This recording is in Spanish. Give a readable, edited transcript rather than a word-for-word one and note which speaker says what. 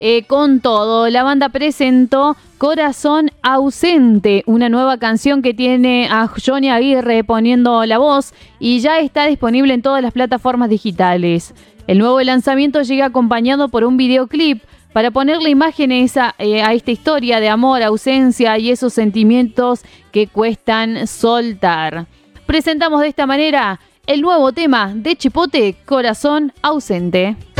Speaker 1: con todo. La banda presentó Corazón Ausente, una nueva canción que tiene a Johnny Aguirre poniendo la voz y ya está disponible en todas las plataformas digitales. El nuevo lanzamiento llega acompañado por un videoclip para ponerle imágenes a esta historia de amor, ausencia y esos sentimientos que cuestan soltar. Presentamos de esta manera el nuevo tema de Chipote, Corazón Ausente.